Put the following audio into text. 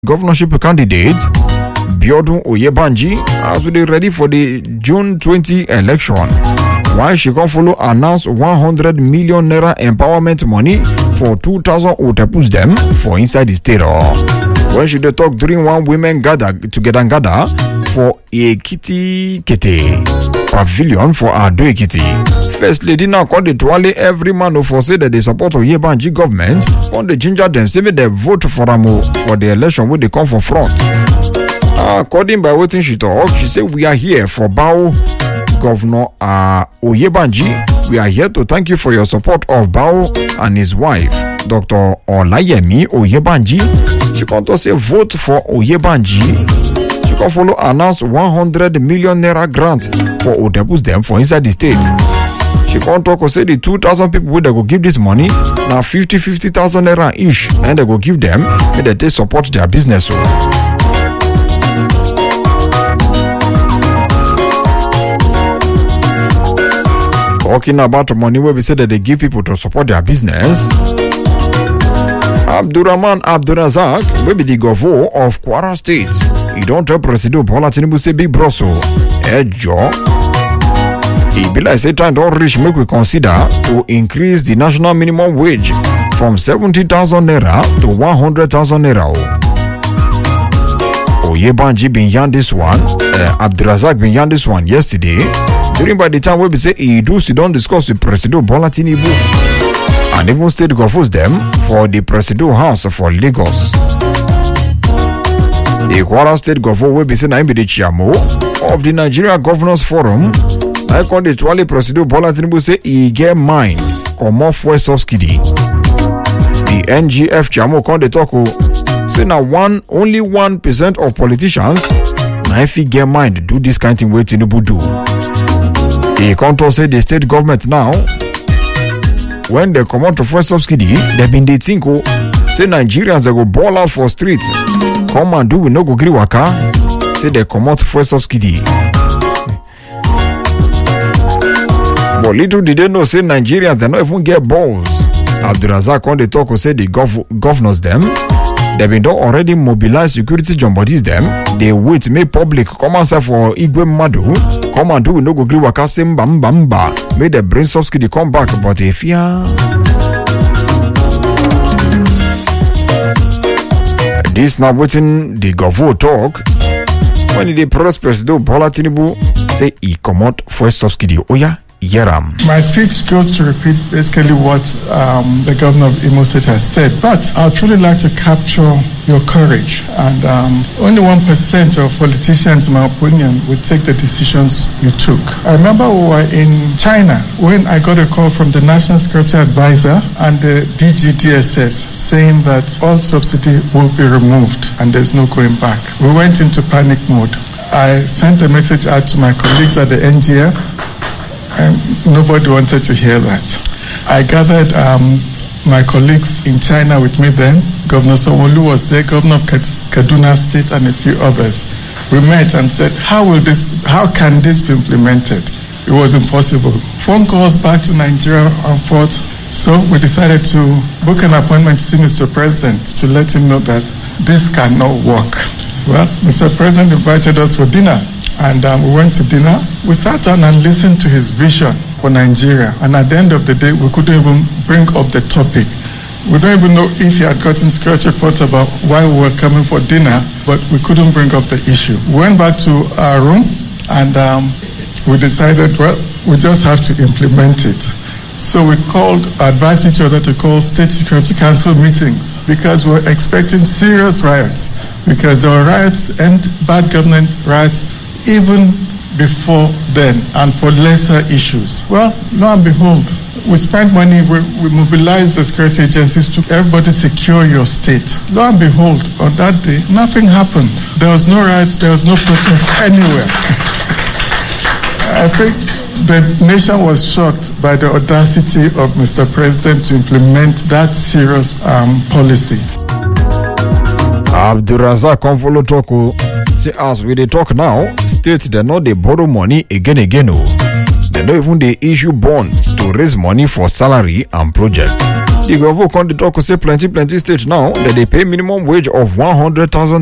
governorship candidate Biodun Oyebanji as we dey ready for the June 20 election. While she can follow announce 100 million naira empowerment money for 2,000 Otepus them for inside the state. When she dey talk during one women gather for Ekiti Kete pavilion for Ado Ekiti. First lady now called the Tuale every man who say that they support Oyebanji government on the ginger them say they vote for Amo for the election where they come for front. According by what she talk, she said we are here for Bao Governor Oyebanji. We are here to thank you for your support of Bao and his wife, Dr. Olayemi Oyebanji. She can to say vote for Oyebanji. She can follow announce 100 million naira grant for Otepus them for inside the state. She can talk say the 2,000 people where they go give this money now 50,000 naira each and they go give them and they support their business. Talking about money where we say that they give people to support their business. Abdurrahman Abdurazak will be the governor of Kwara State. He don't tell President Bola Tinubu say big broso. Ejo. He be like say time don't reach make we consider to increase the national minimum wage from 70,000 naira to 100,000 naira. Oyebanji been yarn this one. Abdurazak been yarn this one yesterday. During by the time we say he do sit down discuss with President Bola Tinubu and even state governors them for the President House for Lagos. The Kwara State governor will be saying I be the chairman of the Nigeria Governors Forum. I call the Tuale President Bola Tinubu say he get mind come off fuel subsidy. The NGF chairman called the talk say now only 1% of politicians now if he get mind do this kind of thing where Tinubu do. The contour say the state government now, when they come out to fuel subsidy, they been they think say Nigerians they go ball out for streets, come and do we no go gree waka, say they come out fuel subsidy. But little did they know say Nigerians they not even get balls. Abdurazak when they talk say the governors them, they been done already mobilize security job bodies them. They wait make public come answer for Igwe Madu. Come and do we no go gree waka same bamba. May the brain subsidy come back, but if this now waiting the governor talk when the press President Bola Tinubu say he come out for subsidy. Oh yeah. Yeram. My speech goes to repeat basically what the governor of Imo State has said, but I'd truly like to capture your courage. And only 1% of politicians, in my opinion, would take the decisions you took. I remember we were in China when I got a call from the National Security Advisor and the DGDSS saying that all subsidy will be removed and there's no going back. We went into panic mode. I sent a message out to my colleagues at the NGF. And nobody wanted to hear that. I gathered my colleagues in China with me then. Governor Sanwo-Olu was there, Governor of Kaduna State, and a few others. We met and said, how can this be implemented? It was impossible. Phone calls back to Nigeria and forth. So we decided to book an appointment to see Mr. President to let him know that this cannot work. Well, Mr. President invited us for dinner. And we went to dinner. We sat down and listened to his vision for Nigeria. And at the end of the day, we couldn't even bring up the topic. We don't even know if he had gotten security reports about why we were coming for dinner, but we couldn't bring up the issue. We went back to our room and we decided, well, we just have to implement it. So we advised each other to call State Security Council meetings because we were expecting serious riots. Because there were riots and bad government riots even before then and for lesser issues. Well, lo and behold, we spent money, we mobilized the security agencies to everybody secure your state. Lo and behold, on that day, nothing happened. There was no riots, there was no protest anywhere. I think the nation was shocked by the audacity of Mr. President to implement that serious policy. Abdurazak Konfolo Toko say as we dey talk now, states they know they borrow money again. They don't even they issue bonds to raise money for salary and project. she go vote on the talk say plenty state now that they pay minimum wage of 100,000